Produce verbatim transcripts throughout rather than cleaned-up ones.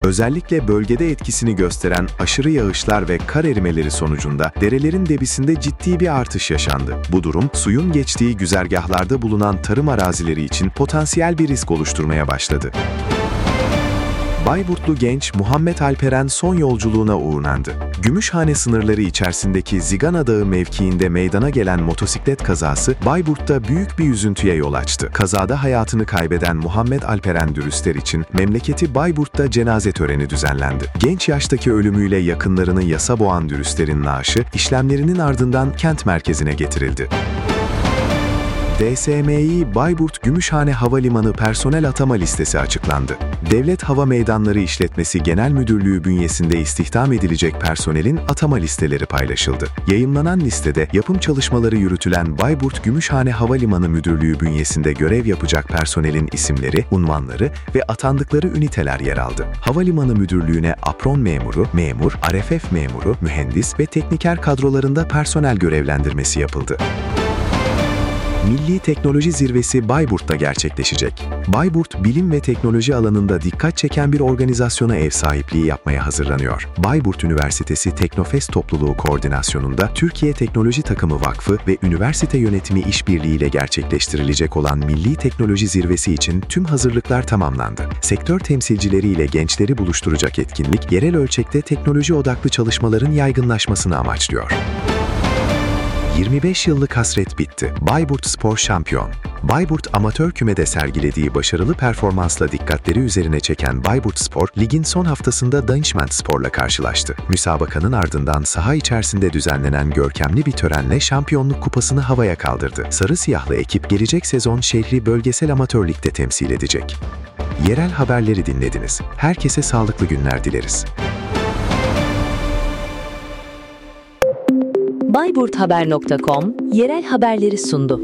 Özellikle bölgede etkisini gösteren aşırı yağışlar ve kar erimeleri sonucunda derelerin debisinde ciddi bir artış yaşandı. Bu durum, suyun geçtiği güzergahlarda bulunan tarım arazileri için potansiyel bir risk oluşturmaya başladı. Bayburtlu genç Muhammed Alperen son yolculuğuna uğurlandı. Gümüşhane sınırları içerisindeki Zigana Dağı mevkiinde meydana gelen motosiklet kazası Bayburt'ta büyük bir üzüntüye yol açtı. Kazada hayatını kaybeden Muhammed Alperen Dürüster için memleketi Bayburt'ta cenaze töreni düzenlendi. Genç yaştaki ölümüyle yakınlarını yasa boğan Dürüster'in naaşı işlemlerinin ardından kent merkezine getirildi. D S M İ Bayburt Gümüşhane Havalimanı personel atama listesi açıklandı. Devlet Hava Meydanları İşletmesi Genel Müdürlüğü bünyesinde istihdam edilecek personelin atama listeleri paylaşıldı. Yayımlanan listede yapım çalışmaları yürütülen Bayburt Gümüşhane Havalimanı Müdürlüğü bünyesinde görev yapacak personelin isimleri, unvanları ve atandıkları üniteler yer aldı. Havalimanı Müdürlüğü'ne apron memuru, memur, R F F memuru, mühendis ve tekniker kadrolarında personel görevlendirmesi yapıldı. Milli Teknoloji Zirvesi Bayburt'ta gerçekleşecek. Bayburt, bilim ve teknoloji alanında dikkat çeken bir organizasyona ev sahipliği yapmaya hazırlanıyor. Bayburt Üniversitesi Teknofest Topluluğu koordinasyonunda Türkiye Teknoloji Takımı Vakfı ve üniversite yönetimi işbirliğiyle gerçekleştirilecek olan Milli Teknoloji Zirvesi için tüm hazırlıklar tamamlandı. Sektör temsilcileriyle gençleri buluşturacak etkinlik, yerel ölçekte teknoloji odaklı çalışmaların yaygınlaşmasını amaçlıyor. yirmi beş yıllık hasret bitti. Bayburt Spor şampiyon. Bayburt amatör kümede sergilediği başarılı performansla dikkatleri üzerine çeken Bayburt Spor, ligin son haftasında Danişment Spor'la karşılaştı. Müsabakanın ardından saha içerisinde düzenlenen görkemli bir törenle şampiyonluk kupasını havaya kaldırdı. Sarı siyahlı ekip gelecek sezon şehri bölgesel amatör ligde temsil edecek. Yerel haberleri dinlediniz. Herkese sağlıklı günler dileriz. bayburthaber nokta com yerel haberleri sundu.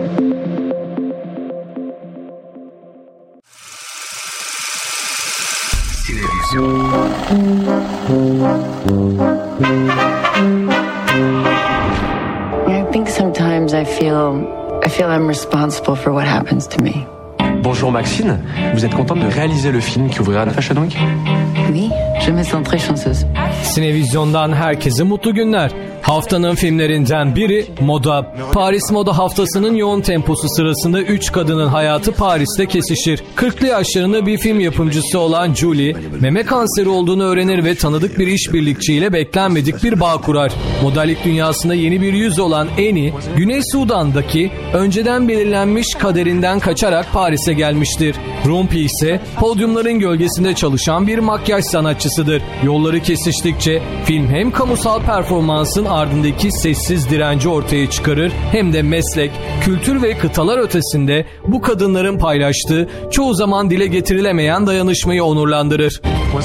I think sometimes I feel I feel I'm responsible for what happens to me. Bonjour Maxine, vous êtes contente de réaliser le film qui ouvrira la Fashion Week? Oui, je me sens très chanceuse. Sinevizyon'dan herkese mutlu günler. Haftanın filmlerinden biri Moda. Paris Moda Haftası'nın yoğun temposu sırasında üç kadının hayatı Paris'te kesişir. kırklı yaşlarında bir film yapımcısı olan Julie, meme kanseri olduğunu öğrenir ve tanıdık bir işbirlikçiyle beklenmedik bir bağ kurar. Modellik dünyasında yeni bir yüz olan Annie, Güney Sudan'daki önceden belirlenmiş kaderinden kaçarak Paris'e gelmiştir. Rumpi ise podyumların gölgesinde çalışan bir makyaj sanatçısıdır. Yolları kesiştikçe film hem kamusal performansın ardındaki sessiz direnci ortaya çıkarır hem de meslek, kültür ve kıtalar ötesinde bu kadınların paylaştığı çoğu zaman dile getirilemeyen dayanışmayı onurlandırır. I don't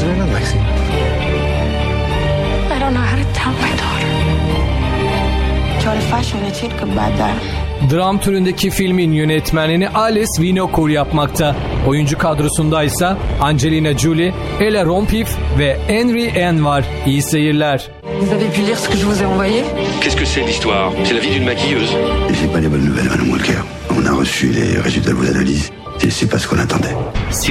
know how to tell my daughter. Try to fashion a chick about that. Dram türündeki filmin yönetmenliğini Alice Winocour yapmakta. Oyuncu kadrosundaysa Angelina Jolie, Ella Rompif ve Henry Ann var. İyi seyirler. Vous avez pu lire ce que je vous ai envoyé? Qu'est-ce que c'est l'histoire? C'est la vie d'une maquilleuse. J'ai pas les bonnes nouvelles, Madame Walker. On a reçu les résultats de vos analyses et c'est pas ce qu'on attendait.